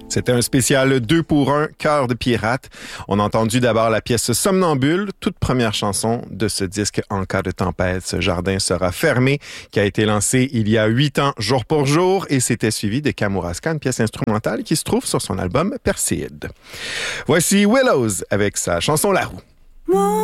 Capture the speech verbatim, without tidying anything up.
C'était un spécial deux pour un, Cœur de pirate. On a entendu d'abord la pièce Somnambule, toute première chanson de ce disque En cas de tempête, ce jardin sera fermé, qui a été lancé il y a huit ans, jour pour jour, et c'était suivi de Kamouraska, une pièce instrumentale qui se trouve sur son album Perséide. Voici Willows avec sa chanson La Roue.